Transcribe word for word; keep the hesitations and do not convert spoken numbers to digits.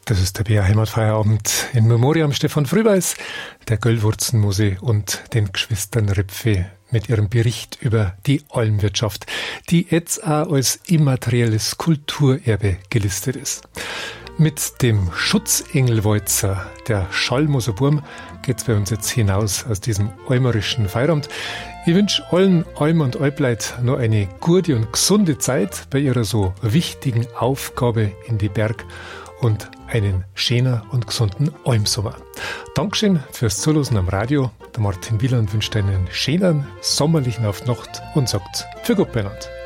Das ist der B R Heimatfeierabend in Memoriam Stefan Frühweis, der Göllwurzenmuse und den Geschwistern Ripfe mit ihrem Bericht über die Almwirtschaft, die jetzt auch als immaterielles Kulturerbe gelistet ist. Mit dem Schutzengelwalzer, der Schallmoser Burm, geht's bei uns jetzt hinaus aus diesem almerischen Feierabend. Ich wünsche allen Alm und Alpleit noch eine gute und gesunde Zeit bei ihrer so wichtigen Aufgabe in die Berg und einen schönen und gesunden Almsommer. Dankeschön fürs Zuhören am Radio. Der Martin Wieland wünscht einen schönen, sommerlichen Aufnacht und sagt für Gott beieinander.